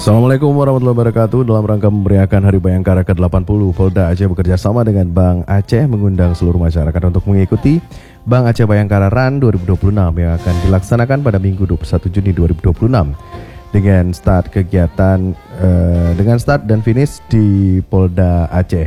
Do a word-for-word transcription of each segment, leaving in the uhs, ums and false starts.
Assalamualaikum warahmatullahi wabarakatuh. Dalam rangka memeriahkan Hari Bayangkara ke delapan puluh, Polda Aceh bekerja sama dengan Bank Aceh mengundang seluruh masyarakat untuk mengikuti Bank Aceh Bayangkara Run dua ribu dua puluh enam yang akan dilaksanakan pada Minggu dua puluh satu Juni dua ribu dua puluh enam dengan start kegiatan uh, dengan start dan finish di Polda Aceh.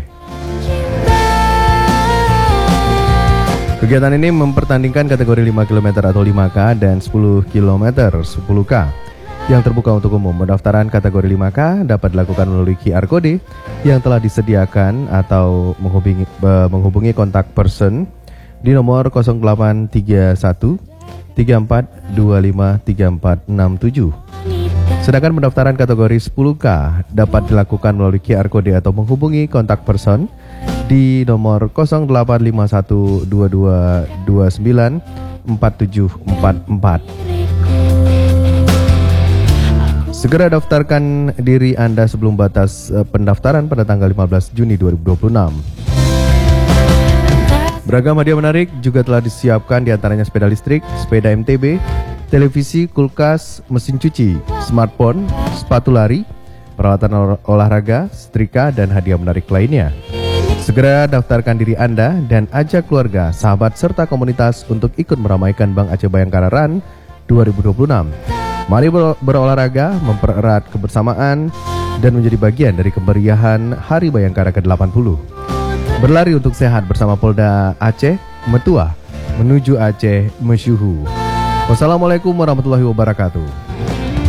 Kegiatan ini mempertandingkan kategori lima kilometer atau lima K dan sepuluh kilometer sepuluh K yang terbuka untuk umum. Pendaftaran kategori lima K dapat dilakukan melalui Q R Code yang telah disediakan atau menghubungi, menghubungi kontak person di nomor nol delapan tiga satu tiga empat dua lima tiga empat enam tujuh. Sedangkan pendaftaran kategori sepuluh K dapat dilakukan melalui Q R Code atau menghubungi kontak person di nomor nol delapan lima satu dua dua dua sembilan empat tujuh empat empat. Segera daftarkan diri Anda sebelum batas pendaftaran pada tanggal lima belas Juni dua ribu dua puluh enam. Beragam hadiah menarik juga telah disiapkan, diantaranya sepeda listrik, sepeda M T B, televisi, kulkas, mesin cuci, smartphone, sepatu lari, peralatan ol- olahraga, setrika, dan hadiah menarik lainnya. Segera daftarkan diri Anda dan ajak keluarga, sahabat, serta komunitas untuk ikut meramaikan Bank Aceh Bayangkara Run dua ribu dua puluh enam. Mari ber- berolahraga, mempererat kebersamaan, dan menjadi bagian dari kemeriahan Hari Bayangkara ke delapan puluh. Berlari untuk sehat bersama Polda Aceh Metua menuju Aceh Mesyuhu. Wassalamualaikum warahmatullahi wabarakatuh.